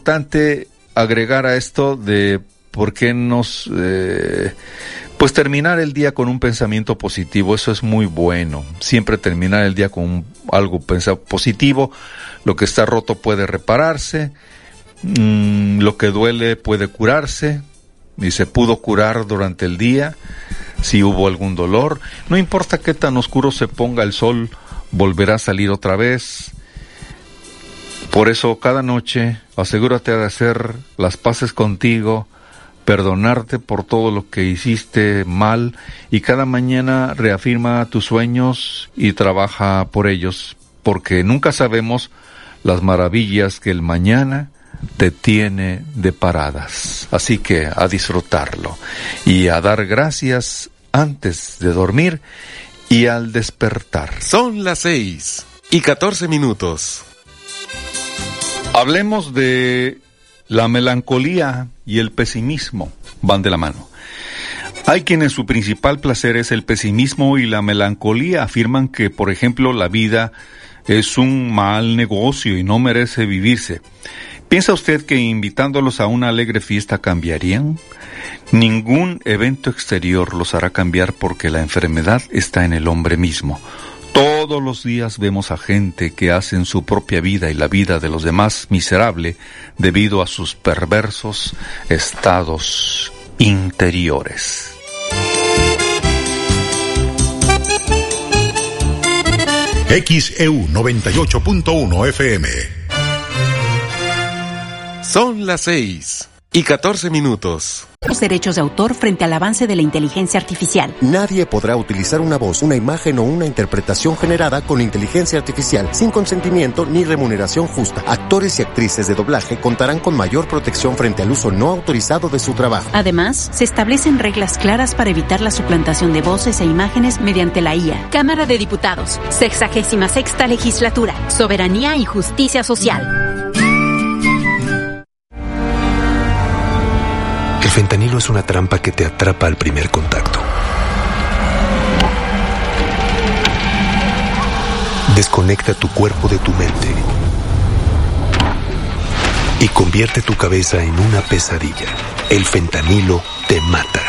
importante agregar a esto de por qué pues terminar el día con un pensamiento positivo. Eso es muy bueno. Siempre terminar el día con algo positivo. Lo que está roto puede repararse. Lo que duele puede curarse. Y se pudo curar durante el día. Si hubo algún dolor. No importa qué tan oscuro se ponga el sol, volverá a salir otra vez. Por eso cada noche asegúrate de hacer las paces contigo, perdonarte por todo lo que hiciste mal, y cada mañana reafirma tus sueños y trabaja por ellos, porque nunca sabemos las maravillas que el mañana te tiene deparadas. Así que a disfrutarlo y a dar gracias antes de dormir y al despertar. Son las 6:14. Hablemos de la melancolía y el pesimismo. Van de la mano. Hay quienes su principal placer es el pesimismo y la melancolía. Afirman que, por ejemplo, la vida es un mal negocio y no merece vivirse. ¿Piensa usted que invitándolos a una alegre fiesta cambiarían? Ningún evento exterior los hará cambiar, porque la enfermedad está en el hombre mismo. Todos los días vemos a gente que hacen su propia vida y la vida de los demás miserable debido a sus perversos estados interiores. XEU 98.1 FM. Son las 6:14. Los derechos de autor frente al avance de la inteligencia artificial. Nadie podrá utilizar una voz, una imagen o una interpretación generada con inteligencia artificial sin consentimiento ni remuneración justa. Actores y actrices de doblaje contarán con mayor protección frente al uso no autorizado de su trabajo. Además, se establecen reglas claras para evitar la suplantación de voces e imágenes mediante la IA. Cámara de Diputados, 66ª Legislatura, Soberanía y Justicia Social. El fentanilo es una trampa que te atrapa al primer contacto. Desconecta tu cuerpo de tu mente y convierte tu cabeza en una pesadilla. El fentanilo te mata.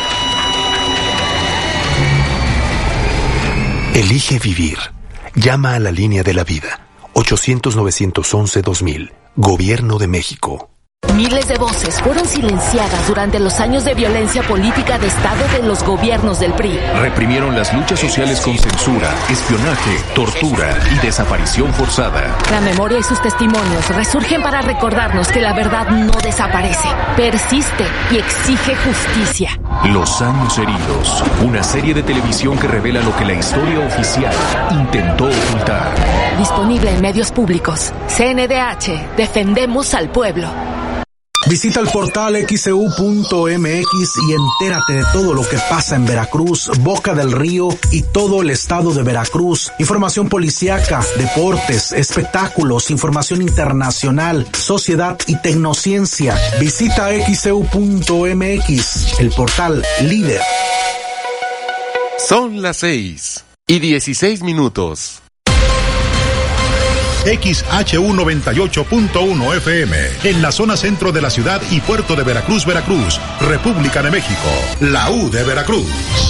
Elige vivir. Llama a la línea de la vida. 800-911-2000. Gobierno de México. Miles de voces fueron silenciadas durante los años de violencia política de Estado de los gobiernos del PRI. Reprimieron las luchas sociales con censura, espionaje, tortura y desaparición forzada. La memoria y sus testimonios resurgen para recordarnos que la verdad no desaparece, persiste y exige justicia. Los años heridos, una serie de televisión que revela lo que la historia oficial intentó ocultar. Disponible en medios públicos. CNDH, defendemos al pueblo. Visita el portal xeu.mx y entérate de todo lo que pasa en Veracruz, Boca del Río y todo el estado de Veracruz. Información policíaca, deportes, espectáculos, información internacional, sociedad y tecnociencia. Visita xeu.mx, el portal líder. Son las 6:16. XHU 98.1 FM, en la zona centro de la ciudad y puerto de Veracruz, Veracruz, República de México, la U de Veracruz.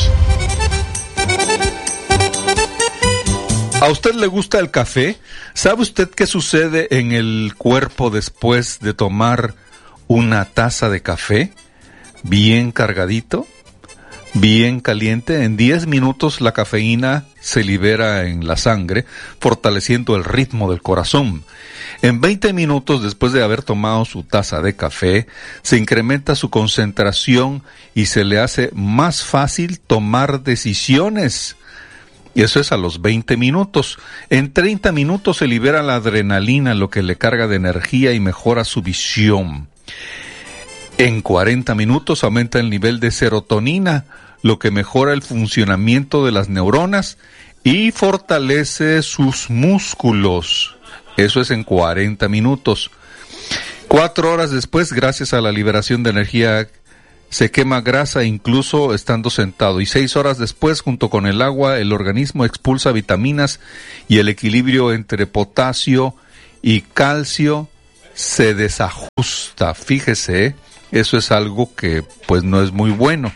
¿A usted le gusta el café? ¿Sabe usted qué sucede en el cuerpo después de tomar una taza de café? Bien cargadito, bien caliente. En 10 minutos la cafeína se libera en la sangre, fortaleciendo el ritmo del corazón. En 20 minutos después de haber tomado su taza de café, se incrementa su concentración y se le hace más fácil tomar decisiones. Y eso es a los 20 minutos. En 30 minutos se libera la adrenalina, lo que le carga de energía y mejora su visión. En 40 minutos aumenta el nivel de serotonina, lo que mejora el funcionamiento de las neuronas y fortalece sus músculos. Eso es en 40 minutos. 4 horas después, gracias a la liberación de energía, se quema grasa incluso estando sentado. Y 6 horas después, junto con el agua, el organismo expulsa vitaminas y el equilibrio entre potasio y calcio se desajusta. Fíjese, eso es algo que pues no es muy bueno.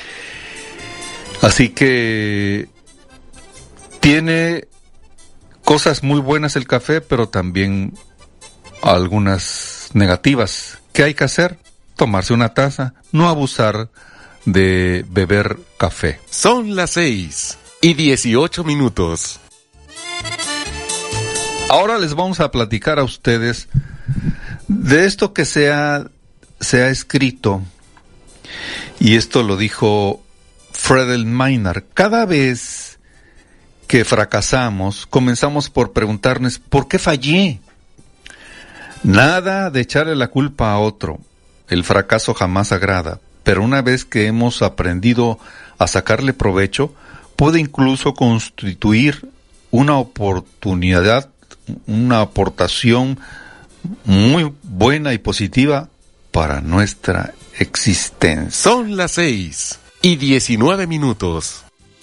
Así que tiene cosas muy buenas el café, pero también algunas negativas. ¿Qué hay que hacer? Tomarse una taza, no abusar de beber café. Son las 6:18. Ahora les vamos a platicar a ustedes de esto que se ha escrito, y esto lo dijo Friedel Maynard. Cada vez que fracasamos, comenzamos por preguntarnos, ¿por qué fallé? Nada de echarle la culpa a otro. El fracaso jamás agrada, pero una vez que hemos aprendido a sacarle provecho, puede incluso constituir una oportunidad, una aportación muy buena y positiva para nuestra existencia. Son las 6:19.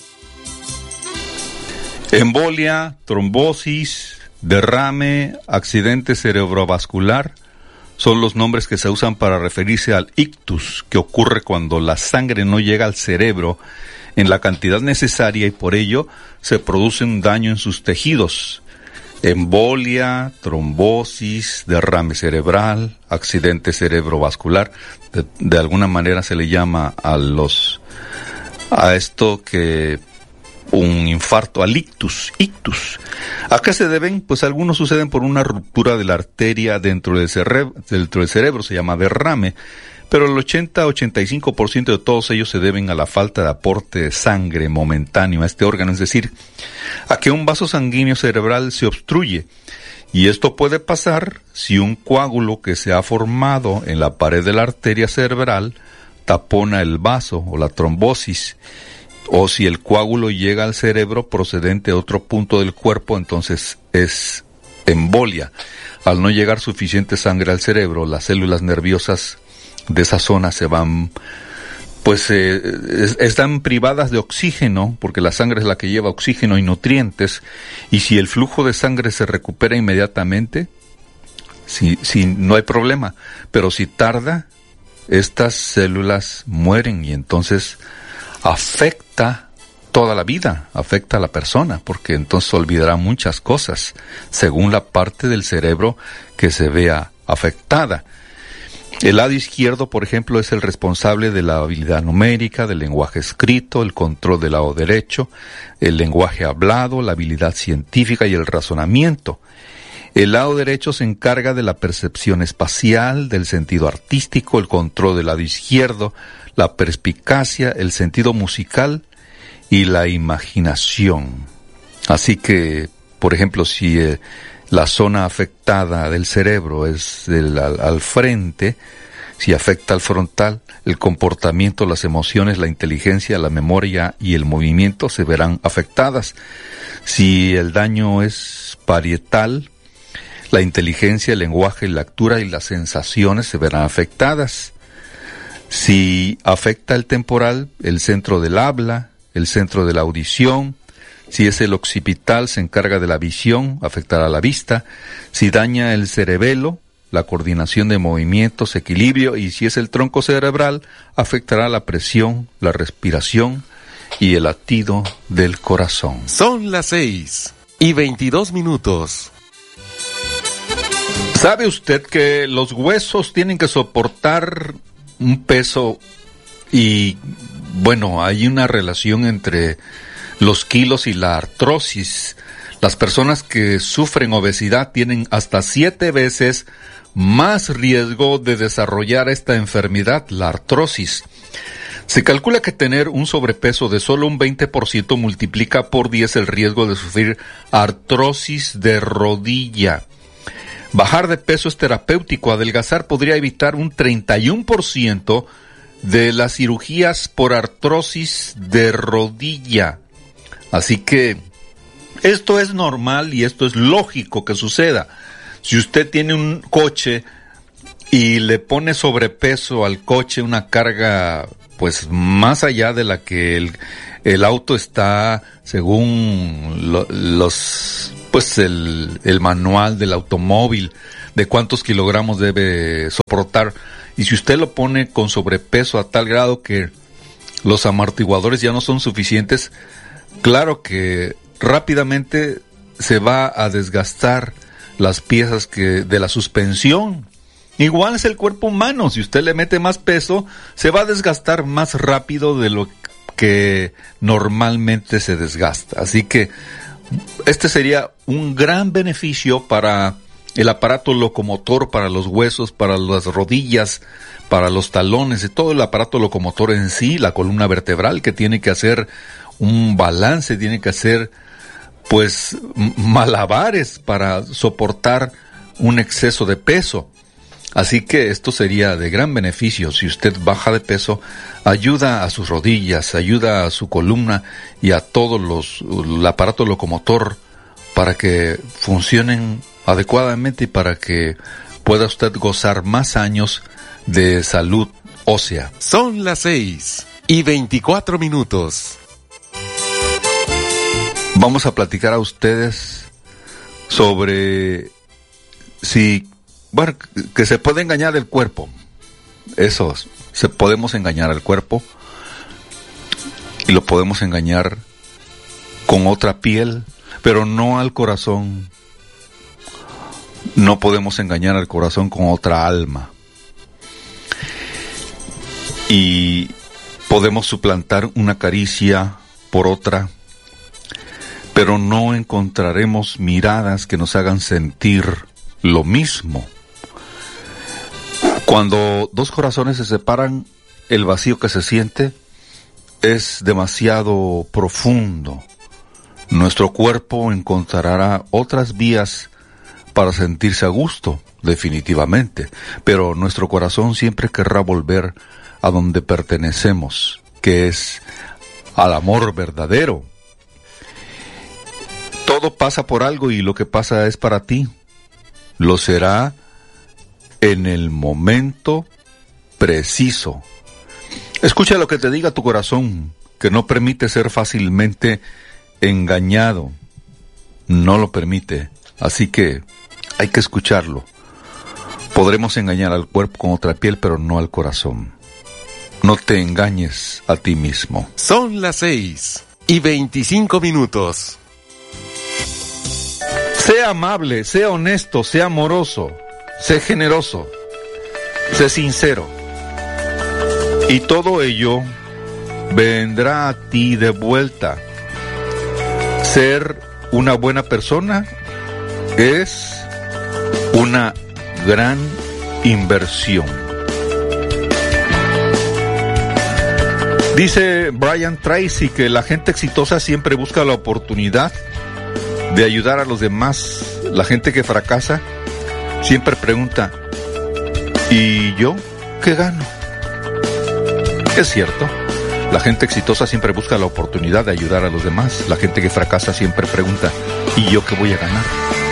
Embolia, trombosis, derrame, accidente cerebrovascular son los nombres que se usan para referirse al ictus, que ocurre cuando la sangre no llega al cerebro en la cantidad necesaria y por ello se produce un daño en sus tejidos. Embolia, trombosis, derrame cerebral, accidente cerebrovascular, de alguna manera se le llama a esto que un infarto, al ictus. ¿A qué se deben? Pues algunos suceden por una ruptura de la arteria dentro del cerebro, se llama derrame, pero el 80-85% de todos ellos se deben a la falta de aporte de sangre momentáneo a este órgano, es decir, a que un vaso sanguíneo cerebral se obstruye. Y esto puede pasar si un coágulo que se ha formado en la pared de la arteria cerebral tapona el vaso o la trombosis, o si el coágulo llega al cerebro procedente de otro punto del cuerpo, entonces es embolia. Al no llegar suficiente sangre al cerebro, las células nerviosas de esa zona se van, pues están privadas de oxígeno, porque la sangre es la que lleva oxígeno y nutrientes, y si el flujo de sangre se recupera inmediatamente, si no hay problema, pero si tarda, estas células mueren y entonces afecta toda la vida, afecta a la persona, porque entonces olvidará muchas cosas según la parte del cerebro que se vea afectada. El lado izquierdo, por ejemplo, es el responsable de la habilidad numérica, del lenguaje escrito, el control del lado derecho, el lenguaje hablado, la habilidad científica y el razonamiento. El lado derecho se encarga de la percepción espacial, del sentido artístico, el control del lado izquierdo, la perspicacia, el sentido musical y la imaginación. Así que, por ejemplo, si la zona afectada del cerebro es al frente, si afecta al frontal, el comportamiento, las emociones, la inteligencia, la memoria y el movimiento se verán afectadas. Si el daño es parietal, la inteligencia, el lenguaje, la lectura y las sensaciones se verán afectadas. Si afecta el temporal, el centro del habla, el centro de la audición. Si es el occipital, se encarga de la visión, afectará la vista. Si daña el cerebelo, la coordinación de movimientos, equilibrio. Y si es el tronco cerebral, afectará la presión, la respiración y el latido del corazón. Son las 6:22. ¿Sabe usted que los huesos tienen que soportar un peso y, bueno, hay una relación entre los kilos y la artrosis? Las personas que sufren obesidad tienen hasta 7 veces más riesgo de desarrollar esta enfermedad, la artrosis. Se calcula que tener un sobrepeso de solo un 20% multiplica por 10 el riesgo de sufrir artrosis de rodilla. Bajar de peso es terapéutico. Adelgazar podría evitar un 31% de las cirugías por artrosis de rodilla. Así que esto es normal y esto es lógico que suceda. Si usted tiene un coche y le pone sobrepeso al coche, una carga pues más allá de la que el auto está según el manual del automóvil de cuántos kilogramos debe soportar. Y si usted lo pone con sobrepeso a tal grado que los amortiguadores ya no son suficientes, claro que rápidamente se va a desgastar las piezas de la suspensión. Igual es el cuerpo humano, si usted le mete más peso, se va a desgastar más rápido de lo que normalmente se desgasta. Así que este sería un gran beneficio para el aparato locomotor, para los huesos, para las rodillas, para los talones, y todo el aparato locomotor en sí, la columna vertebral, que tiene que hacer un balance, tiene que hacer pues malabares para soportar un exceso de peso. Así que esto sería de gran beneficio. Si usted baja de peso, ayuda a sus rodillas, ayuda a su columna y a todo el aparato locomotor para que funcionen adecuadamente y para que pueda usted gozar más años de salud ósea. Son las 6:24. Vamos a platicar a ustedes sobre que se puede engañar el cuerpo. Podemos engañar al cuerpo y lo podemos engañar con otra piel, pero no al corazón. No podemos engañar al corazón con otra alma. Y podemos suplantar una caricia por otra, pero no encontraremos miradas que nos hagan sentir lo mismo. Cuando dos corazones se separan, el vacío que se siente es demasiado profundo. Nuestro cuerpo encontrará otras vías para sentirse a gusto, definitivamente, pero nuestro corazón siempre querrá volver a donde pertenecemos, que es al amor verdadero. Todo pasa por algo y lo que pasa es para ti. Lo será en el momento preciso. Escucha lo que te diga tu corazón, que no permite ser fácilmente engañado. No lo permite. Así que hay que escucharlo. Podremos engañar al cuerpo con otra piel, pero no al corazón. No te engañes a ti mismo. Son las 6:25. Sea amable, sea honesto, sea amoroso, sé generoso, sé sincero. Y todo ello vendrá a ti de vuelta. Ser una buena persona es una gran inversión. Dice Brian Tracy que la gente exitosa siempre busca la oportunidad de ayudar a los demás. La gente que fracasa siempre pregunta, ¿y yo qué gano? Es cierto, la gente exitosa siempre busca la oportunidad de ayudar a los demás. La gente que fracasa siempre pregunta, ¿y yo qué voy a ganar?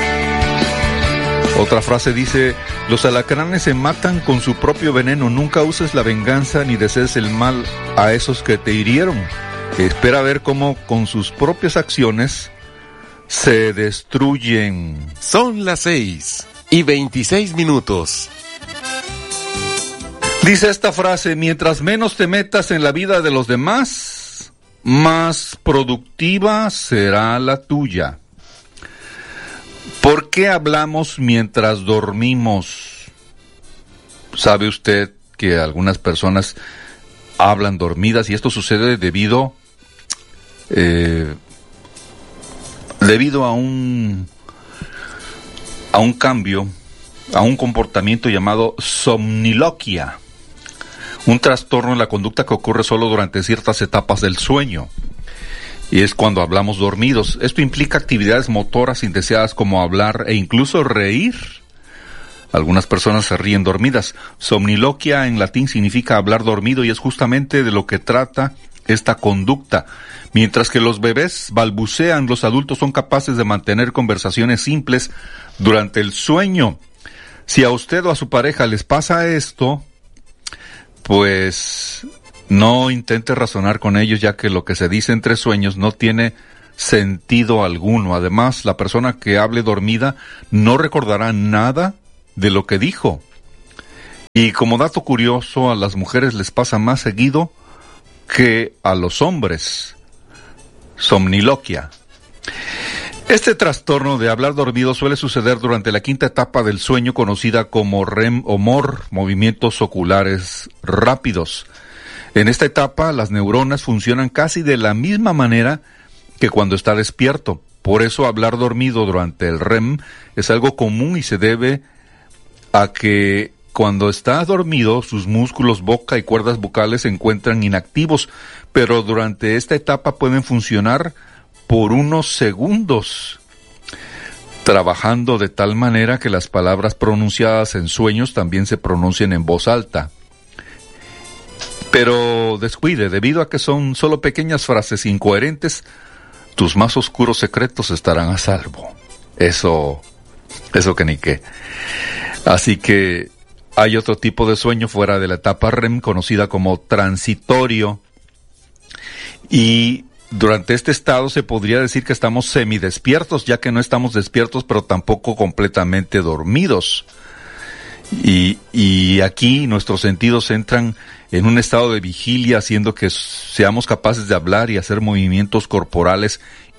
Otra frase dice, los alacranes se matan con su propio veneno. Nunca uses la venganza ni desees el mal a esos que te hirieron. Espera ver cómo con sus propias acciones se destruyen. Son las 6:26. Dice esta frase, mientras menos te metas en la vida de los demás, más productiva será la tuya. ¿Por qué hablamos mientras dormimos? ¿Sabe usted que algunas personas hablan dormidas? Y esto sucede debido a un cambio, a un comportamiento llamado somniloquia, un trastorno en la conducta que ocurre solo durante ciertas etapas del sueño. Y es cuando hablamos dormidos. Esto implica actividades motoras indeseadas como hablar e incluso reír. Algunas personas se ríen dormidas. Somniloquia en latín significa hablar dormido y es justamente de lo que trata esta conducta. Mientras que los bebés balbucean, los adultos son capaces de mantener conversaciones simples durante el sueño. Si a usted o a su pareja les pasa esto, pues no intente razonar con ellos, ya que lo que se dice entre sueños no tiene sentido alguno. Además, la persona que hable dormida no recordará nada de lo que dijo. Y como dato curioso, a las mujeres les pasa más seguido que a los hombres. Somniloquia. Este trastorno de hablar dormido suele suceder durante la quinta etapa del sueño, conocida como REM o MOR, movimientos oculares rápidos. En esta etapa, las neuronas funcionan casi de la misma manera que cuando está despierto. Por eso hablar dormido durante el REM es algo común y se debe a que cuando está dormido sus músculos boca y cuerdas vocales se encuentran inactivos, pero durante esta etapa pueden funcionar por unos segundos, trabajando de tal manera que las palabras pronunciadas en sueños también se pronuncien en voz alta. Pero descuide, debido a que son solo pequeñas frases incoherentes, tus más oscuros secretos estarán a salvo. Eso que ni qué. Así que hay otro tipo de sueño fuera de la etapa REM, conocida como transitorio. Y durante este estado se podría decir que estamos semidespiertos, ya que no estamos despiertos, pero tampoco completamente dormidos. Y aquí nuestros sentidos entran en un estado de vigilia, haciendo que seamos capaces de hablar y hacer movimientos corporales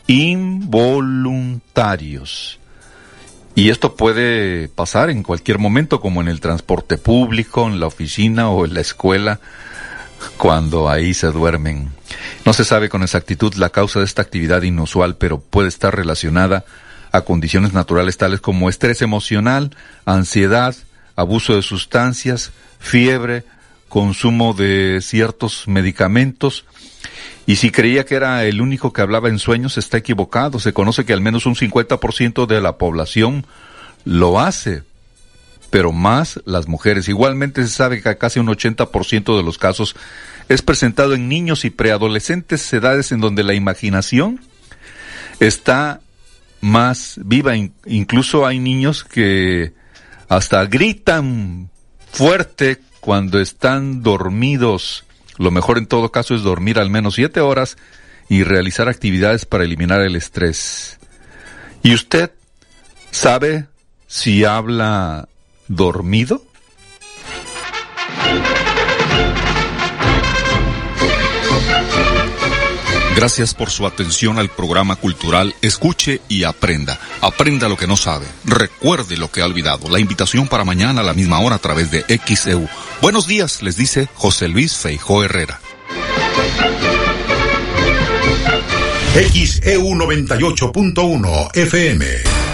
involuntarios. Y esto puede pasar en cualquier momento, como en el transporte público, en la oficina o en la escuela, cuando ahí se duermen. No se sabe con exactitud la causa de esta actividad inusual, pero puede estar relacionada a condiciones naturales tales como estrés emocional, ansiedad, abuso de sustancias, fiebre, consumo de ciertos medicamentos. Y si creía que era el único que hablaba en sueños, está equivocado. Se conoce que al menos un 50% de la población lo hace, pero más las mujeres. Igualmente se sabe que casi un 80% de los casos es presentado en niños y preadolescentes, edades en donde la imaginación está más viva. Incluso hay niños que hasta gritan fuerte cuando están dormidos. Lo mejor en todo caso es dormir al menos 7 horas y realizar actividades para eliminar el estrés. ¿Y usted sabe si habla dormido? Gracias por su atención al programa cultural Escuche y Aprenda. Aprenda lo que no sabe. Recuerde lo que ha olvidado. La invitación para mañana a la misma hora a través de XEU. Buenos días, les dice José Luis Feijó Herrera. XEU 98.1 FM.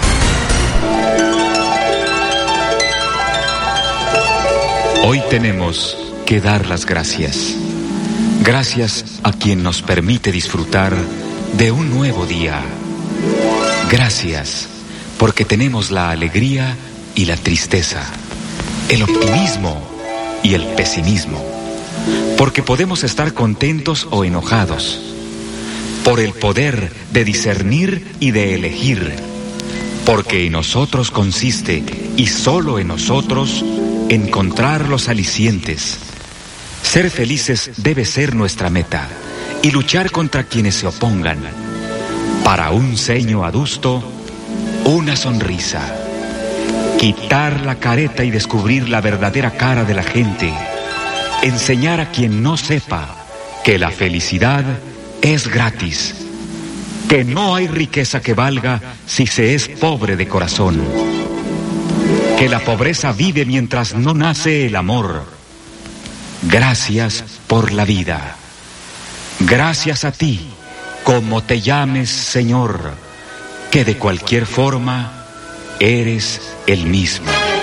Hoy tenemos que dar las gracias. Gracias a quien nos permite disfrutar de un nuevo día. Gracias porque tenemos la alegría y la tristeza, el optimismo y el pesimismo, porque podemos estar contentos o enojados, por el poder de discernir y de elegir, porque en nosotros consiste, y solo en nosotros, encontrar los alicientes. Ser felices debe ser nuestra meta y luchar contra quienes se opongan. Para un ceño adusto, una sonrisa. Quitar la careta y descubrir la verdadera cara de la gente. Enseñar a quien no sepa que la felicidad es gratis. Que no hay riqueza que valga si se es pobre de corazón. Que la pobreza vive mientras no nace el amor. Gracias por la vida. Gracias a ti, como te llames, Señor, que de cualquier forma eres el mismo.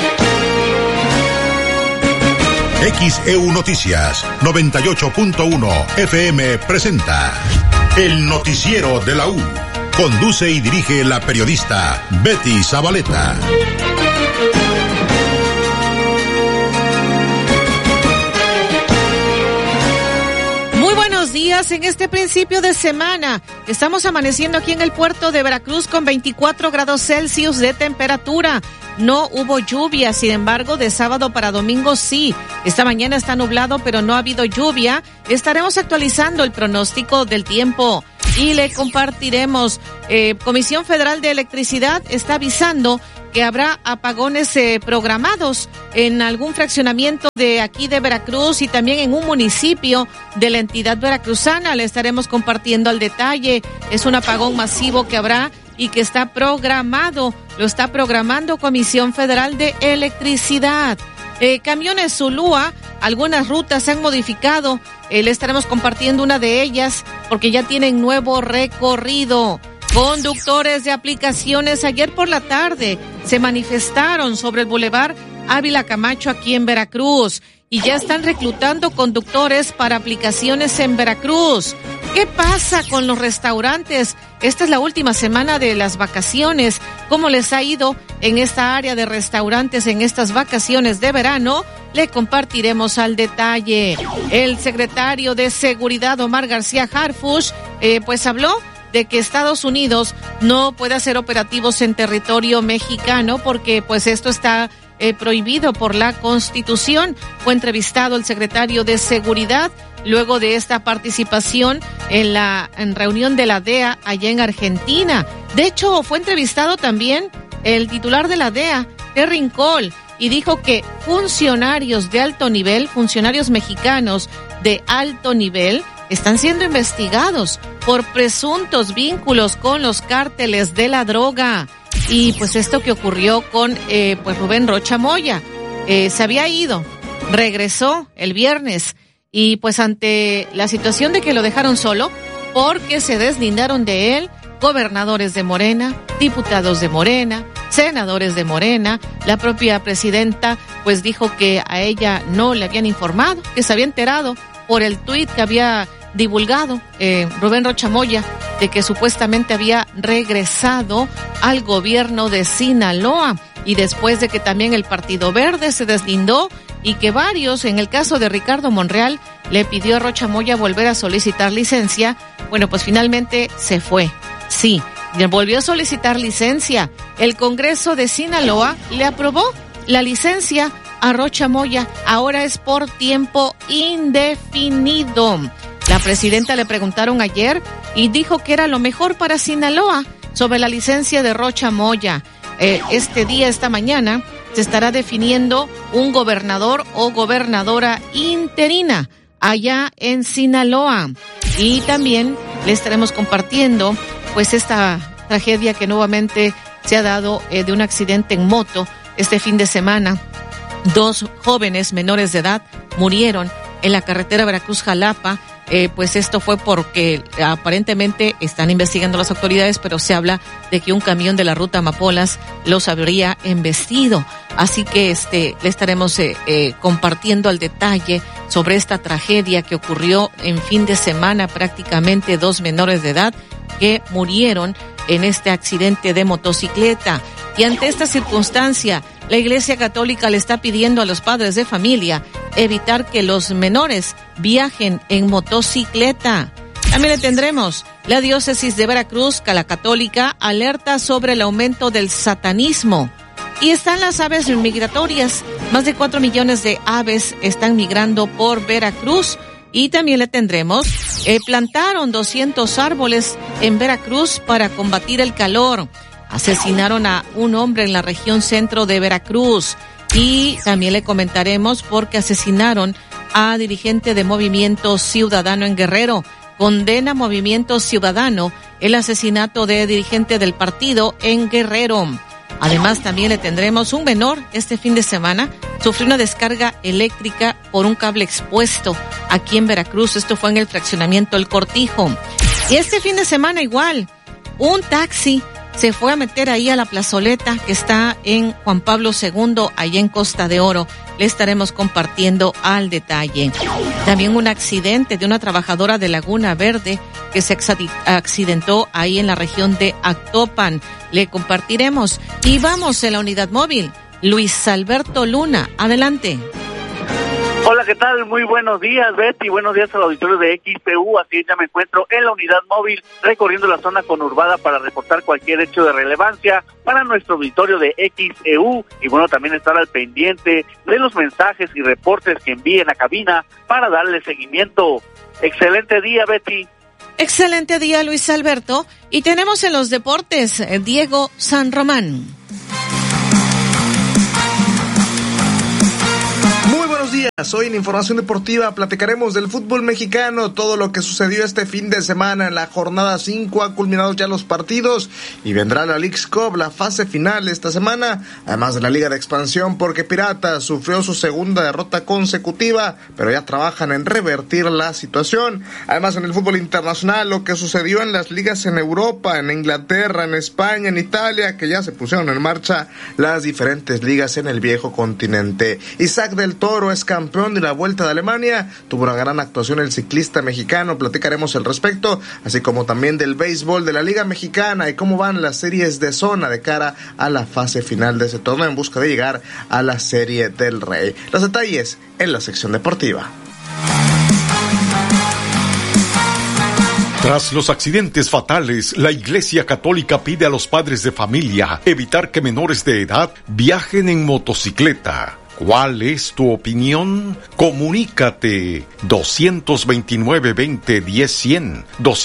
XEU Noticias 98.1 FM presenta El Noticiero de la U. Conduce y dirige la periodista Betty Zabaleta. Días en este principio de semana. Estamos amaneciendo aquí en el puerto de Veracruz con 24 grados Celsius de temperatura. No hubo lluvia, sin embargo, de sábado para domingo sí. Esta mañana está nublado, pero no ha habido lluvia. Estaremos actualizando el pronóstico del tiempo y le compartiremos. Comisión Federal de Electricidad está avisando que habrá apagones programados en algún fraccionamiento de aquí de Veracruz y también en un municipio de la entidad veracruzana. Le estaremos compartiendo al detalle. Es un apagón masivo que habrá y que está programado. Lo está programando Comisión Federal de Electricidad. Camiones Zulúa, algunas rutas se han modificado. Le estaremos compartiendo una de ellas porque ya tienen nuevo recorrido. Conductores de aplicaciones ayer por la tarde se manifestaron sobre el Boulevard Ávila Camacho aquí en Veracruz y ya están reclutando conductores para aplicaciones en Veracruz. ¿Qué pasa con los restaurantes? Esta es la última semana de las vacaciones. ¿Cómo les ha ido en esta área de restaurantes en estas vacaciones de verano? Le compartiremos al detalle. El secretario de Seguridad, Omar García Harfuch, pues habló de que Estados Unidos no puede hacer operativos en territorio mexicano porque pues esto está prohibido por la Constitución. Fue entrevistado el secretario de Seguridad luego de esta participación en reunión de la DEA allá en Argentina. De hecho, fue entrevistado también el titular de la DEA, Terry Cole, y dijo que funcionarios de alto nivel, funcionarios mexicanos de alto nivel, están siendo investigados por presuntos vínculos con los cárteles de la droga. Y pues esto que ocurrió con pues Rubén Rocha Moya, se había ido, regresó el viernes y pues ante la situación de que lo dejaron solo porque se deslindaron de él gobernadores de Morena, diputados de Morena, senadores de Morena, la propia presidenta pues dijo que a ella no le habían informado, que se había enterado por el tuit que había divulgado Rubén Rocha Moya de que supuestamente había regresado al gobierno de Sinaloa y después de que también el Partido Verde se deslindó y que varios, en el caso de Ricardo Monreal, le pidió a Rocha Moya volver a solicitar licencia. Bueno, pues finalmente se fue. Sí, volvió a solicitar licencia. El Congreso de Sinaloa le aprobó la licencia a Rocha Moya. Ahora es por tiempo indefinido. La presidenta le preguntaron ayer y dijo que era lo mejor para Sinaloa sobre la licencia de Rocha Moya. Esta mañana, se estará definiendo un gobernador o gobernadora interina allá en Sinaloa. Y también le estaremos compartiendo pues esta tragedia que nuevamente se ha dado de un accidente en moto este fin de semana. 2 jóvenes menores de edad murieron en la carretera Veracruz-Jalapa. Pues esto fue porque aparentemente están investigando las autoridades, pero se habla de que un camión de la ruta Amapolas los habría embestido. Así que le estaremos compartiendo al detalle sobre esta tragedia que ocurrió en fin de semana, prácticamente 2 menores de edad que murieron en este accidente de motocicleta. Y ante esta circunstancia, la Iglesia Católica le está pidiendo a los padres de familia evitar que los menores viajen en motocicleta. También le tendremos la diócesis de Veracruz, la católica, alerta sobre el aumento del satanismo. Y están las aves migratorias. Más de 4 millones de aves están migrando por Veracruz. Y también le tendremos, plantaron 200 árboles en Veracruz para combatir el calor. Asesinaron a un hombre en la región centro de Veracruz. Y también le comentaremos porque asesinaron a dirigente de Movimiento Ciudadano en Guerrero. Condena Movimiento Ciudadano el asesinato de dirigente del partido en Guerrero. Además, también le tendremos un menor este fin de semana. Sufrió una descarga eléctrica por un cable expuesto aquí en Veracruz. Esto fue en el fraccionamiento El Cortijo. Y este fin de semana igual, un taxi se fue a meter ahí a la plazoleta que está en Juan Pablo II, allá en Costa de Oro. Le estaremos compartiendo al detalle. También un accidente de una trabajadora de Laguna Verde que se accidentó ahí en la región de Actopan. Le compartiremos. Y vamos en la unidad móvil. Luis Alberto Luna, adelante. Hola, ¿qué tal? Muy buenos días, Betty. Buenos días al auditorio de XPU. Así ya me encuentro en la unidad móvil recorriendo la zona conurbada para reportar cualquier hecho de relevancia para nuestro auditorio de XEU. Y bueno, también estar al pendiente de los mensajes y reportes que envíen a cabina para darle seguimiento. Excelente día, Betty. Excelente día, Luis Alberto. Y tenemos en los deportes Diego San Román. días. Hoy en Información Deportiva platicaremos del fútbol mexicano, todo lo que sucedió este fin de semana en la jornada 5, han culminado ya los partidos y vendrá la Leagues Cup, la fase final esta semana, además de la Liga de Expansión, porque Piratas sufrió su segunda derrota consecutiva, pero ya trabajan en revertir la situación. Además, en el fútbol internacional, lo que sucedió en las ligas en Europa, en Inglaterra, en España, en Italia, que ya se pusieron en marcha las diferentes ligas en el viejo continente. Isaac del Toro es campeón de la Vuelta de Alemania, tuvo una gran actuación el ciclista mexicano, platicaremos al respecto, así como también del béisbol de la Liga Mexicana y cómo van las series de zona de cara a la fase final de ese torneo en busca de llegar a la Serie del Rey. Los detalles en la sección deportiva. Tras los accidentes fatales, la Iglesia Católica pide a los padres de familia evitar que menores de edad viajen en motocicleta. ¿Cuál es tu opinión? Comunícate 229-2010-100,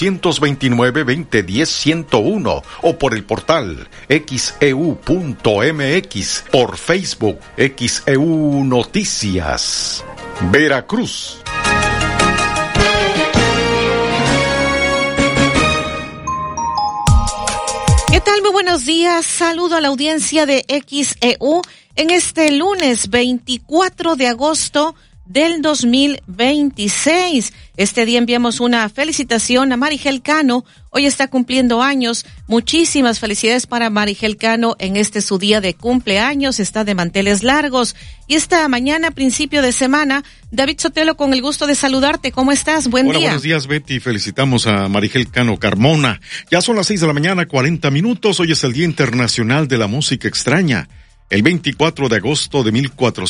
229-2010-101 o por el portal xeu.mx, por Facebook XEU Noticias. Veracruz. ¿Qué tal? Muy buenos días. Saludo a la audiencia de XEU en este lunes 24 de agosto del 2026. Este día enviamos una felicitación a Marigel Cano. Hoy está cumpliendo años. Muchísimas felicidades para Marigel Cano en este su día de cumpleaños. Está de manteles largos. Y esta mañana, principio de semana, David Sotelo, con el gusto de saludarte. ¿Cómo estás? Buen día. Buenos días, Betty. Felicitamos a Marigel Cano Carmona. Ya son las 6:40 a.m. Hoy es el Día Internacional de la Música Extraña. El 24 de agosto de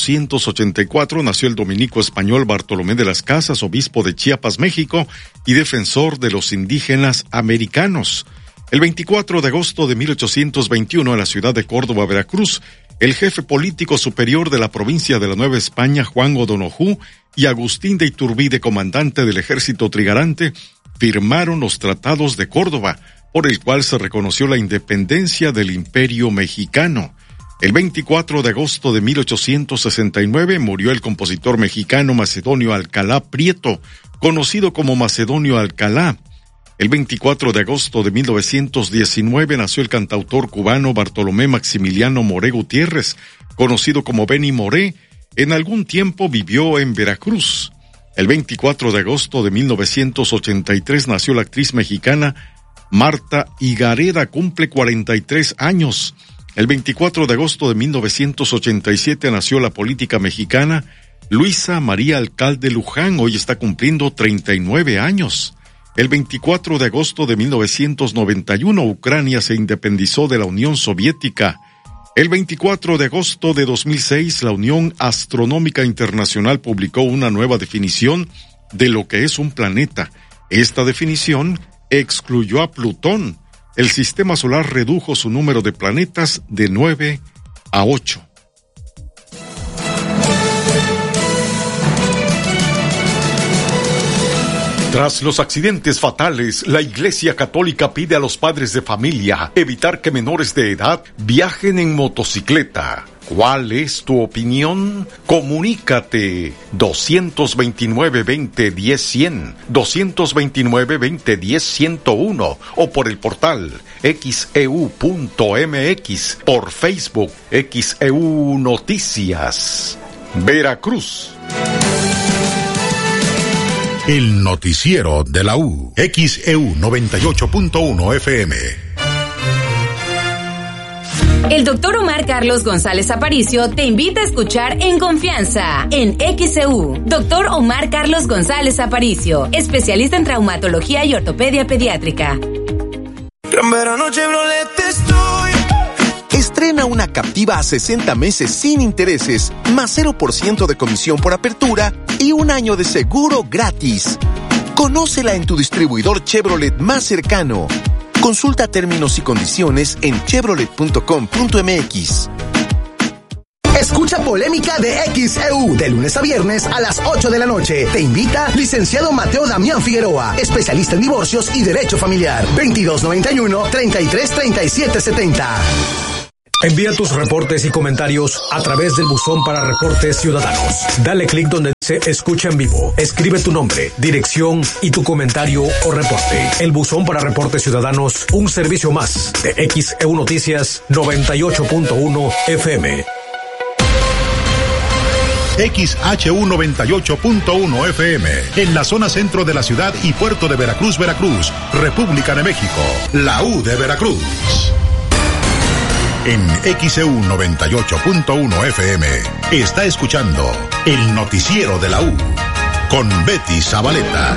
1484 nació el dominico español Bartolomé de las Casas, obispo de Chiapas, México, y defensor de los indígenas americanos. El 24 de agosto de 1821, en la ciudad de Córdoba, Veracruz, el jefe político superior de la provincia de la Nueva España, Juan O'Donojú, y Agustín de Iturbide, comandante del ejército trigarante, firmaron los tratados de Córdoba, por el cual se reconoció la independencia del Imperio Mexicano. El 24 de agosto de 1869 murió el compositor mexicano Macedonio Alcalá Prieto, conocido como Macedonio Alcalá. El 24 de agosto de 1919 nació el cantautor cubano Bartolomé Maximiliano Moré Gutiérrez, conocido como Benny Moré. En algún tiempo vivió en Veracruz. El 24 de agosto de 1983 nació la actriz mexicana Marta Higareda, cumple 43 años. El 24 de agosto de 1987 nació la política mexicana Luisa María Alcalde Luján, hoy está cumpliendo 39 años. El 24 de agosto de 1991 Ucrania se independizó de la Unión Soviética. El 24 de agosto de 2006 la Unión Astronómica Internacional publicó una nueva definición de lo que es un planeta. Esta definición excluyó a Plutón. El sistema solar redujo su número de planetas de 9 a 8. Tras los accidentes fatales, la Iglesia Católica pide a los padres de familia evitar que menores de edad viajen en motocicleta. ¿Cuál es tu opinión? Comunícate 229-2010-100, 229-2010-101 o por el portal xeu.mx, por Facebook XEU Noticias. Veracruz. El noticiero de la U, XEU 98.1 FM. El doctor Omar Carlos González Aparicio te invita a escuchar En Confianza, en XEU. Doctor Omar Carlos González Aparicio, especialista en traumatología y ortopedia pediátrica. Gran verano Chevrolet estoy. Estrena una Captiva a 60 meses sin intereses, más 0% de comisión por apertura y un año de seguro gratis. Conócela en tu distribuidor Chevrolet más cercano. Consulta términos y condiciones en chevrolet.com.mx. Escucha Polémica de XEU de lunes a viernes a las 8 de la noche. Te invita licenciado Mateo Damián Figueroa, especialista en divorcios y derecho familiar. 2291-333770. Envía tus reportes y comentarios a través del buzón para reportes ciudadanos. Dale clic donde dice Escucha en vivo. Escribe tu nombre, dirección y tu comentario o reporte. El buzón para reportes ciudadanos, un servicio más de XEU Noticias 98.1 FM. XHU 98.1 FM, en la zona centro de la ciudad y puerto de Veracruz, Veracruz, República de México, la U de Veracruz. En XEU 98.1 FM está escuchando el noticiero de la U con Betty Zabaleta.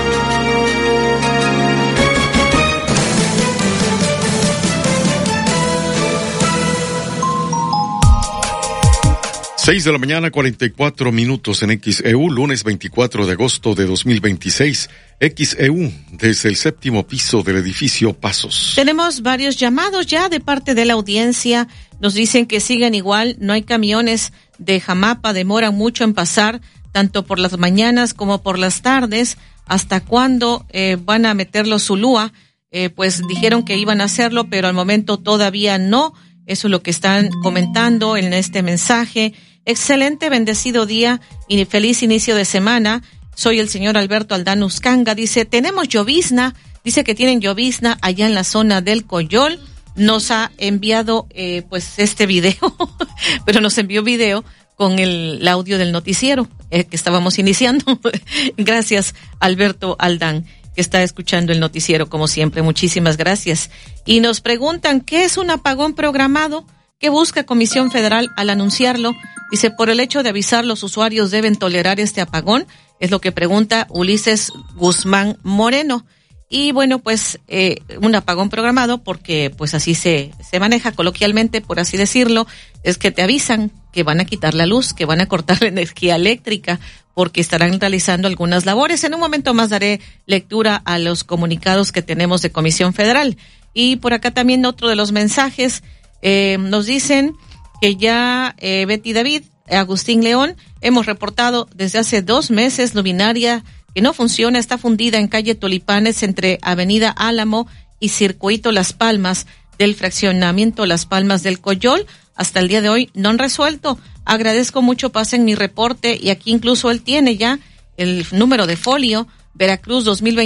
Seis de la mañana, 44 minutos en XEU, lunes 24 de agosto de 2026. XEU, desde el séptimo piso del edificio Pasos. Tenemos varios llamados ya de parte de la audiencia. Nos dicen que siguen igual, no hay camiones de Jamapa, demoran mucho en pasar, tanto por las mañanas como por las tardes. ¿Hasta cuándo van a meter los Zulúa? Pues dijeron que iban a hacerlo, pero al momento todavía no. Eso es lo que están comentando en este mensaje. Excelente, bendecido día y feliz inicio de semana. Soy el señor Alberto Aldán Uscanga. Dice, tenemos llovizna. Dice que tienen llovizna allá en la zona del Coyol. Nos ha enviado pues este video, pero nos envió video con el audio del noticiero que estábamos iniciando. Gracias, Alberto Aldán, que está escuchando el noticiero como siempre. Muchísimas gracias. Y nos preguntan, ¿qué es un apagón programado? ¿Qué busca Comisión Federal al anunciarlo? Dice, por el hecho de avisar, los usuarios deben tolerar este apagón. Es lo que pregunta Ulises Guzmán Moreno. Y bueno, pues un apagón programado, porque pues así se maneja coloquialmente, por así decirlo, es que te avisan que van a quitar la luz, que van a cortar la energía eléctrica, porque estarán realizando algunas labores. En un momento más daré lectura a los comunicados que tenemos de Comisión Federal. Y por acá también otro de los mensajes, nos dicen que ya Betty David, Agustín León, hemos reportado desde hace 2 meses luminaria que no funciona, está fundida en calle Tulipanes entre Avenida Álamo y Circuito Las Palmas del fraccionamiento Las Palmas del Coyol. Hasta el día de hoy no han resuelto. Agradezco mucho, pasen mi reporte, y aquí incluso él tiene ya el número de folio, Veracruz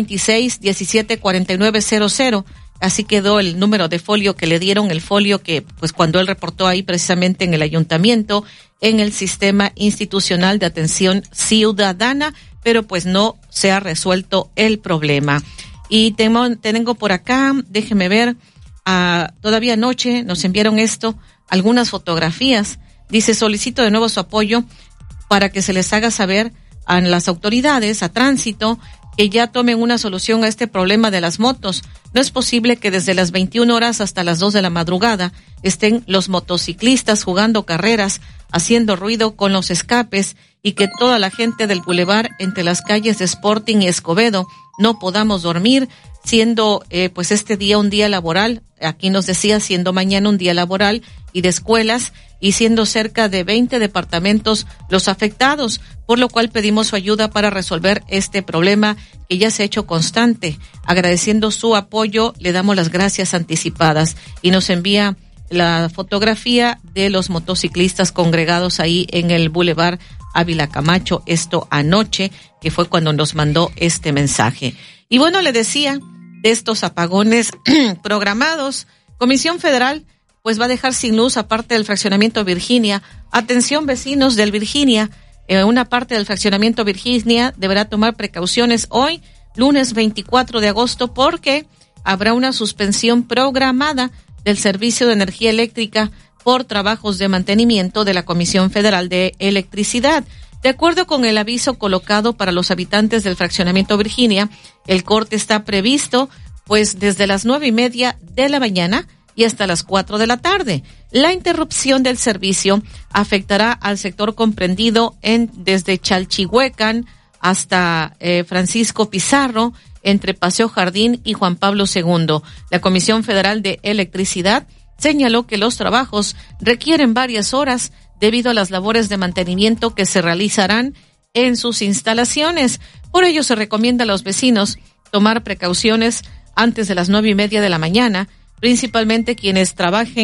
2026-174900. Así quedó el número de folio que le dieron, el folio que pues cuando él reportó ahí precisamente en el ayuntamiento, en el sistema institucional de atención ciudadana, pero pues no se ha resuelto el problema. Y tengo por acá, déjeme ver, todavía anoche nos enviaron algunas fotografías. Dice, solicito de nuevo su apoyo para que se les haga saber a las autoridades, a tránsito, que ya tomen una solución a este problema de las motos. No es posible que desde las 21 horas hasta las 2 de la madrugada estén los motociclistas jugando carreras, haciendo ruido con los escapes, y que toda la gente del bulevar entre las calles de Sporting y Escobedo no podamos dormir, siendo pues este día un día laboral. Aquí nos decía, siendo mañana un día laboral y de escuelas, y siendo cerca de 20 departamentos los afectados, por lo cual pedimos su ayuda para resolver este problema que ya se ha hecho constante. Agradeciendo su apoyo, le damos las gracias anticipadas, y nos envía la fotografía de los motociclistas congregados ahí en el Boulevard Ávila Camacho, esto anoche, que fue cuando nos mandó este mensaje. Y bueno, le decía, de estos apagones programados, Comisión Federal pues va a dejar sin luz, aparte del fraccionamiento Virginia. Atención, vecinos del Virginia, una parte del fraccionamiento Virginia deberá tomar precauciones hoy, lunes 24 de agosto, porque habrá una suspensión programada del servicio de energía eléctrica por trabajos de mantenimiento de la Comisión Federal de Electricidad. De acuerdo con el aviso colocado para los habitantes del fraccionamiento Virginia, el corte está previsto pues desde las 9:30 de la mañana y hasta las 4 de la tarde. La interrupción del servicio afectará al sector comprendido desde Chalchihuecan hasta Francisco Pizarro, entre Paseo Jardín y Juan Pablo II. La Comisión Federal de Electricidad señaló que los trabajos requieren varias horas debido a las labores de mantenimiento que se realizarán en sus instalaciones. Por ello se recomienda a los vecinos tomar precauciones antes de las 9:30 de la mañana, principalmente quienes trabajen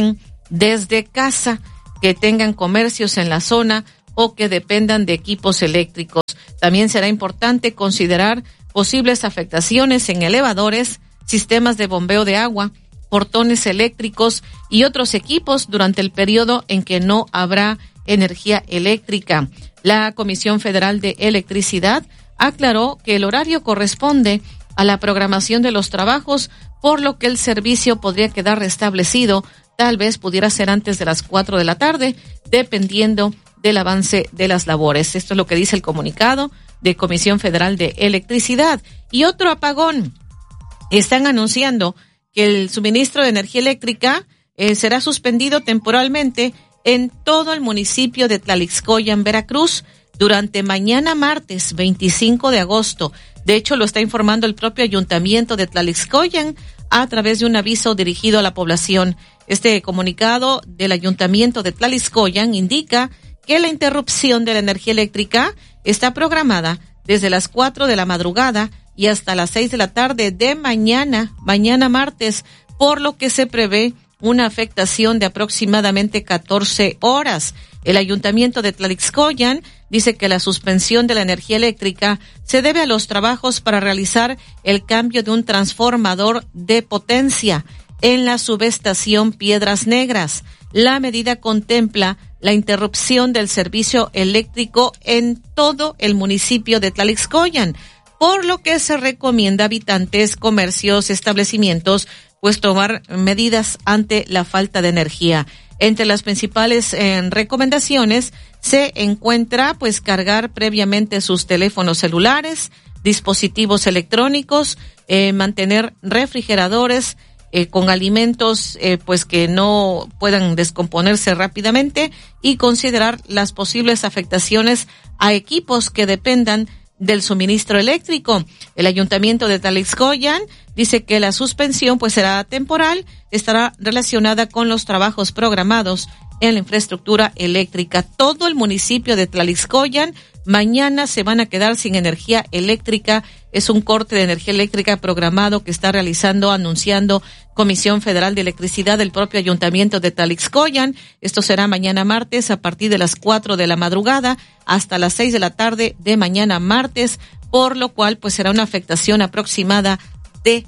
desde casa, que tengan comercios en la zona o que dependan de equipos eléctricos. También será importante considerar posibles afectaciones en elevadores, sistemas de bombeo de agua, portones eléctricos y otros equipos durante el periodo en que no habrá energía eléctrica. La Comisión Federal de Electricidad aclaró que el horario corresponde a la programación de los trabajos, por lo que el servicio podría quedar restablecido. Tal vez pudiera ser antes de las 4 de la tarde, dependiendo del avance de las labores. Esto es lo que dice el comunicado de Comisión Federal de Electricidad. Y otro apagón. Están anunciando que el suministro de energía eléctrica será suspendido temporalmente en todo el municipio de Tlalixcoyan, Veracruz, durante mañana martes 25 de agosto. De hecho, lo está informando el propio ayuntamiento de Tlalixcoyan a través de un aviso dirigido a la población. Este comunicado del ayuntamiento de Tlalixcoyan indica que la interrupción de la energía eléctrica está programada desde las 4 de la madrugada y hasta las 6 de la tarde de mañana martes, por lo que se prevé una afectación de aproximadamente 14 horas. El ayuntamiento de Tlalixcoyan dice que la suspensión de la energía eléctrica se debe a los trabajos para realizar el cambio de un transformador de potencia en la subestación Piedras Negras. La medida contempla la interrupción del servicio eléctrico en todo el municipio de Tlalixcoyan, por lo que se recomienda a habitantes, comercios, establecimientos, pues tomar medidas ante la falta de energía. Entre las principales recomendaciones se encuentra pues cargar previamente sus teléfonos celulares, dispositivos electrónicos, mantener refrigeradores con alimentos pues que no puedan descomponerse rápidamente y considerar las posibles afectaciones a equipos que dependan del suministro eléctrico. El ayuntamiento de Tlalixcoyan dice que la suspensión pues será temporal, estará relacionada con los trabajos programados en la infraestructura eléctrica. Todo el municipio de Tlalixcoyan mañana se van a quedar sin energía eléctrica. Es un corte de energía eléctrica programado que está anunciando Comisión Federal de Electricidad del propio ayuntamiento de Tlalixcoyan. Esto será mañana martes a partir de las 4 de la madrugada hasta las 6 de la tarde de mañana martes, por lo cual pues será una afectación aproximada de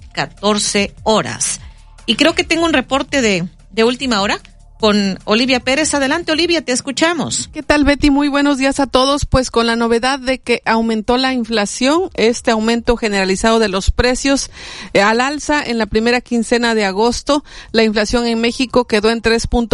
14 horas. Y creo que tengo un reporte de última hora con Olivia Pérez. Adelante, Olivia, te escuchamos. ¿Qué tal, Betty? Muy buenos días a todos. Pues con la novedad de que aumentó la inflación, este aumento generalizado de los precios al alza en la primera quincena de agosto, la inflación en México quedó en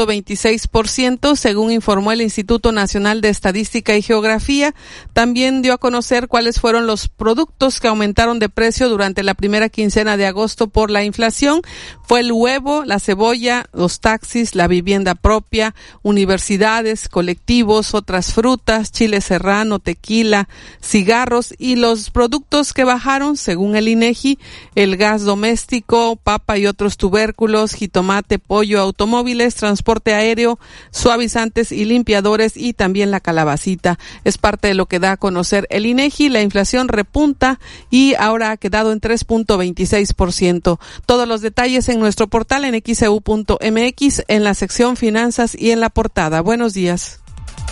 3.26%, según informó el Instituto Nacional de Estadística y Geografía. También dio a conocer cuáles fueron los productos que aumentaron de precio durante la primera quincena de agosto por la inflación. Fue el huevo, la cebolla, los taxis, la vivienda propia, universidades, colectivos, otras frutas, chile serrano, tequila, cigarros, y los productos que bajaron, según el INEGI, el gas doméstico, papa y otros tubérculos, jitomate, pollo, automóviles, transporte aéreo, suavizantes y limpiadores, y también la calabacita. Es parte de lo que da a conocer el INEGI. La inflación repunta y ahora ha quedado en 3.26%. Todos los detalles en nuestro portal en xeu.mx, en la sección Finanzas y en la portada. Buenos días.